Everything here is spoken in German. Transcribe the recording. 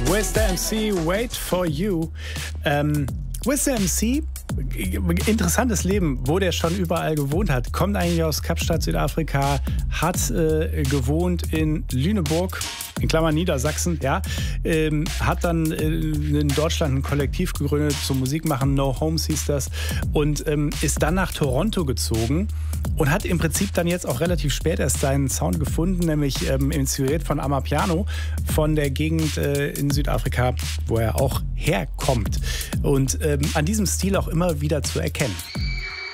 With the MC, Wait for You. With the MC, interessantes Leben, wo der schon überall gewohnt hat. Kommt eigentlich aus Kapstadt, Südafrika, hat gewohnt in Lüneburg, in Klammern Niedersachsen, ja. Hat dann in Deutschland ein Kollektiv gegründet zum Musikmachen, No Homes hieß das, und ist dann nach Toronto gezogen und hat im Prinzip dann jetzt auch relativ spät erst seinen Sound gefunden, nämlich inspiriert von Amapiano, von der Gegend in Südafrika, wo er auch herkommt. Und an diesem Stil auch immer wieder zu erkennen.